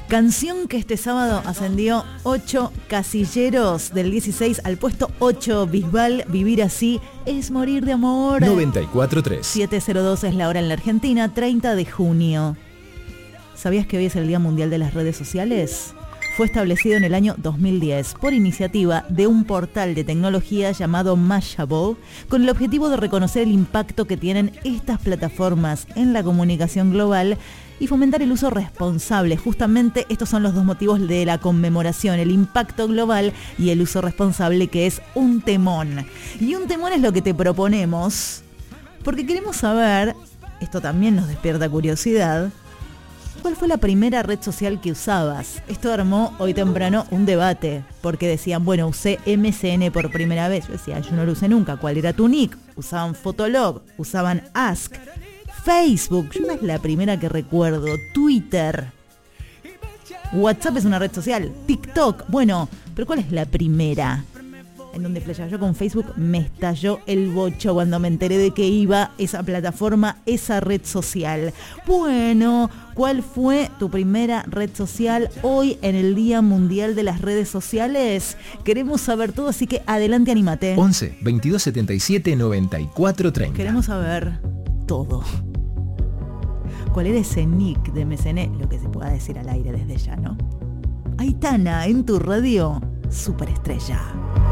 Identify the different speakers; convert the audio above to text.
Speaker 1: Canción que este sábado ascendió 8 casilleros, del 16 al puesto 8. Bisbal, Vivir así es morir de amor.
Speaker 2: 94.3.
Speaker 1: 7:02 es la hora en la Argentina, 30 de junio. ¿Sabías que hoy es el Día Mundial de las Redes Sociales? Fue establecido en el año 2010 por iniciativa de un portal de tecnología llamado Mashable, con el objetivo de reconocer el impacto que tienen estas plataformas en la comunicación global y fomentar el uso responsable. Justamente estos son los dos motivos de la conmemoración: el impacto global y el uso responsable, que es un temón. Y un temón es lo que te proponemos, porque queremos saber, esto también nos despierta curiosidad, ¿cuál fue la primera red social que usabas? Esto armó hoy temprano un debate, porque decían, bueno, usé MSN por primera vez. Yo decía, yo no lo usé nunca. ¿Cuál era tu nick? Usaban Fotolog, usaban Ask, Facebook, yo no es la primera que recuerdo, Twitter, WhatsApp es una red social, TikTok, bueno, pero ¿cuál es la primera? En donde flashaba yo con Facebook, me estalló el bocho cuando me enteré de que iba esa plataforma, esa red social. Bueno, ¿cuál fue tu primera red social hoy en el Día Mundial de las Redes Sociales? Queremos saber todo, así que adelante, anímate.
Speaker 2: 11 22 77 94 30.
Speaker 1: Queremos saber todo. ¿Cuál era ese nick de MSN? Lo que se pueda decir al aire desde ya, ¿no? Aitana, en tu radio, Superestrella.